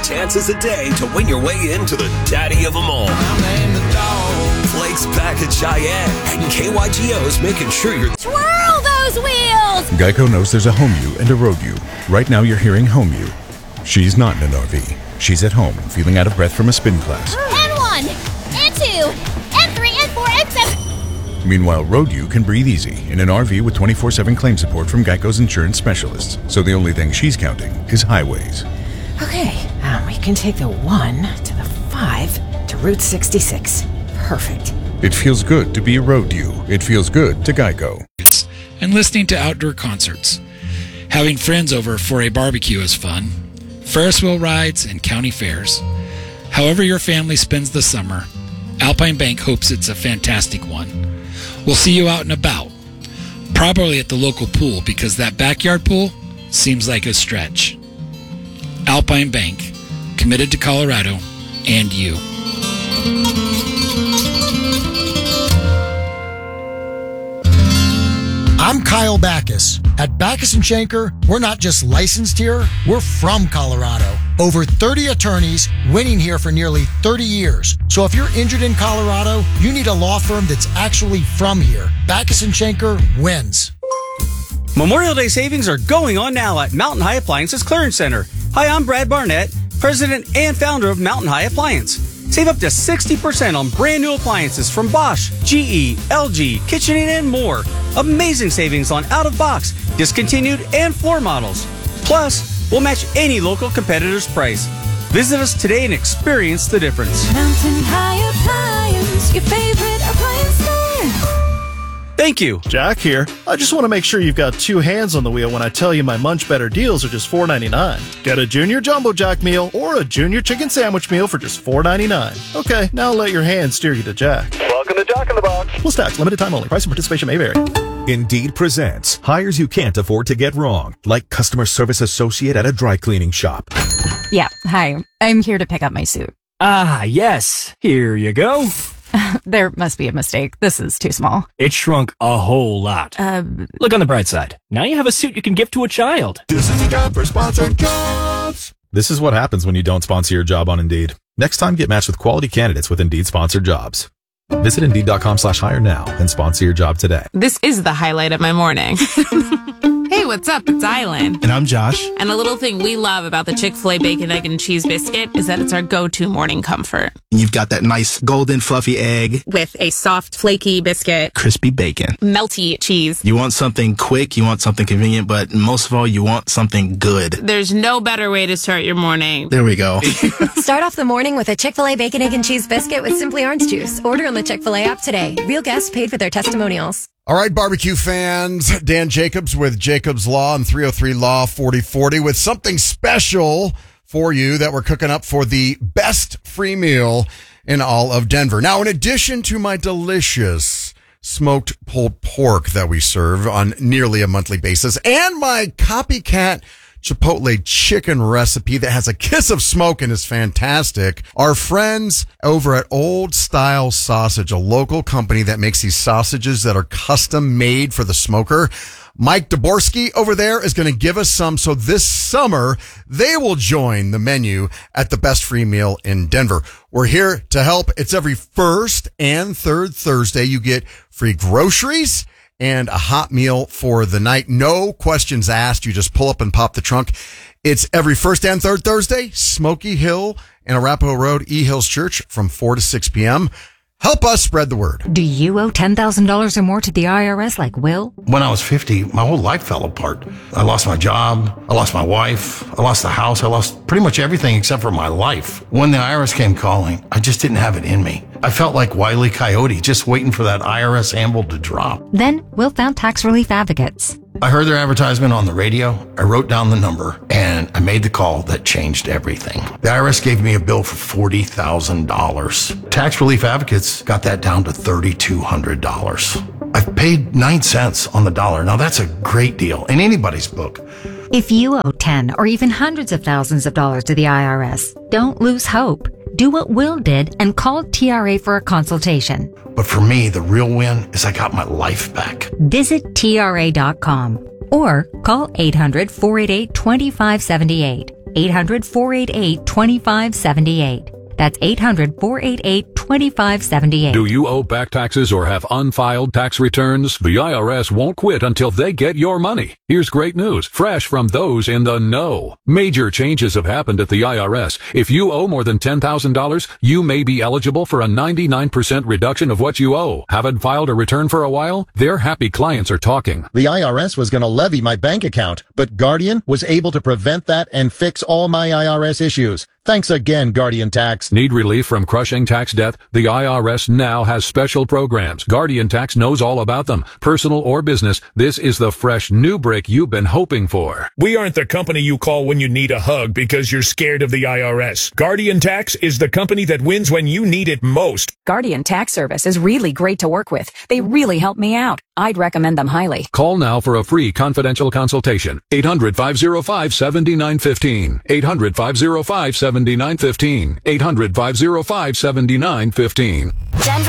chances a day to win your way into the daddy of them all. Flake's back at Cheyenne, and KYGO's making sure you're... Twirl those wheels! Geico knows there's a home you and a road you. Right now you're hearing home you. She's not in an RV. She's at home, feeling out of breath from a spin class. And 1, and 2, and 3, and 4, and 7. Meanwhile, road you can breathe easy in an RV with 24/7 claim support from Geico's insurance specialists. So the only thing she's counting is highways. Okay, we can take the 1 to the 5 to Route 66. Perfect. It feels good to be a road you. It feels good to Geico. And listening to outdoor concerts. Having friends over for a barbecue is fun. Ferris wheel rides and county fairs. However your family spends the summer, Alpine Bank hopes it's a fantastic one. We'll see you out and about. Probably at the local pool because that backyard pool seems like a stretch. Alpine Bank, committed to Colorado and you. I'm Kyle Backus. At Backus & Schenker, we're not just licensed here, we're from Colorado. Over 30 attorneys winning here for nearly 30 years. So if you're injured in Colorado, you need a law firm that's actually from here. Backus & Schenker wins. Memorial Day savings are going on now at Mountain High Appliances Clearance Center. Hi, I'm Brad Barnett, president and founder of Mountain High Appliance. Save up to 60% on brand new appliances from Bosch, GE, LG, KitchenAid, and more. Amazing savings on out-of-box, discontinued, and floor models. Plus, we'll match any local competitor's price. Visit us today and experience the difference. Mountain High Appliance, your favorite appliance store. Thank you. Jack here. I just want to make sure you've got two hands on the wheel when I tell you my Munch Better deals are just $4.99. Get a Junior Jumbo Jack meal or a Junior Chicken Sandwich meal for just $4.99. Okay, now let your hands steer you to Jack. Welcome to Jack in the Box. Plus tax, limited time only. Price and participation may vary. Indeed presents hires you can't afford to get wrong, like customer service associate at a dry cleaning shop. Yeah, hi. I'm here to pick up my suit. Ah, yes. Here you go. There must be a mistake. This is too small. It shrunk a whole lot. Look on the bright side. Now you have a suit you can give to a child. This is the job for sponsored jobs. This is what happens when you don't sponsor your job on Indeed. Next time, get matched with quality candidates with Indeed sponsored jobs. Visit Indeed.com/hire now and sponsor your job today. This is the highlight of my morning. Hey, what's up? It's Island. And I'm Josh. And a little thing we love about the Chick-fil-A Bacon, Egg, and Cheese Biscuit is that it's our go-to morning comfort. You've got that nice golden fluffy egg. With a soft, flaky biscuit. Crispy bacon. Melty cheese. You want something quick, you want something convenient, but most of all, you want something good. There's no better way to start your morning. There we go. Start off the morning with a Chick-fil-A Bacon, Egg, and Cheese Biscuit with Simply Orange Juice. Order on the Chick-fil-A app today. Real guests paid for their testimonials. All right, barbecue fans, Dan Jacobs with Jacobs Law and 303 Law 4040 with something special for you that we're cooking up for the best free meal in all of Denver. Now, in addition to my delicious smoked pulled pork that we serve on nearly a monthly basis and my copycat Chipotle chicken recipe that has a kiss of smoke and is fantastic. Our friends over at Old Style Sausage, a local company that makes these sausages that are custom made for the smoker. Mike Dvorsky over there is going to give us some. So this summer, they will join the menu at the best free meal in Denver. We're here to help. It's every first and third Thursday. You get free groceries and a hot meal for the night. No questions asked. You just pull up and pop the trunk. It's every first and third Thursday, Smoky Hill and Arapahoe Road, E Hills Church from 4 to 6 p.m. Help us spread the word. Do you owe $10,000 or more to the IRS like Will? When I was 50, my whole life fell apart. I lost my job. I lost my wife. I lost the house. I lost pretty much everything except for my life. When the IRS came calling, I just didn't have it in me. I felt like Wile E. Coyote, just waiting for that IRS anvil to drop. Then Will found Tax Relief Advocates. I heard their advertisement on the radio. I wrote down the number and I made the call that changed everything. The IRS gave me a bill for $40,000. Tax Relief Advocates got that down to $3,200. I've paid 9 cents on the dollar. Now that's a great deal in anybody's book. If you owe 10 or even hundreds of thousands of dollars to the IRS, don't lose hope. Do what Will did and call TRA for a consultation. But for me, the real win is I got my life back. Visit TRA.com or call 800-488-2578. 800-488-2578. That's 800-488-2578. Do you owe back taxes or have unfiled tax returns? The IRS won't quit until they get your money. Here's great news, fresh from those in the know. Major changes have happened at the IRS. If you owe more than $10,000, you may be eligible for a 99% reduction of what you owe. Haven't filed a return for a while? Their happy clients are talking. The IRS was going to levy my bank account, but Guardian was able to prevent that and fix all my IRS issues. Thanks again, Guardian Tax. Need relief from crushing tax debt? The IRS now has special programs. Guardian Tax knows all about them. Personal or business, this is the fresh new break you've been hoping for. We aren't the company you call when you need a hug because you're scared of the IRS. Guardian Tax is the company that wins when you need it most. Guardian Tax Service is really great to work with. They really help me out. I'd recommend them highly. Call now for a free confidential consultation. 800-505-7915. 800-505-7915. 800-505-7915. Denver